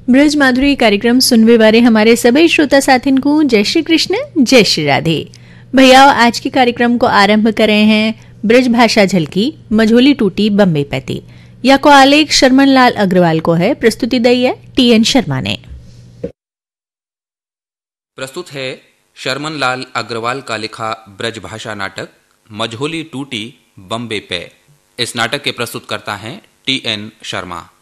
ब्रज माधुरी कार्यक्रम सुनने वाले हमारे सभी श्रोता साथिन को जय श्री कृष्ण, जय श्री राधे। भैया आज के कार्यक्रम को आरंभ कर रहे हैं ब्रज भाषा झलकी मझोली टूटी बम्बे पैती। या को आलेख शर्मन लाल अग्रवाल को है, प्रस्तुति दी है टी.एन. शर्मा ने। प्रस्तुत है शर्मन लाल अग्रवाल का लिखा ब्रज भाषा नाटक मझोली टूटी बम्बे पे। इस नाटक के प्रस्तुतकर्ता हैं टी.एन. शर्मा।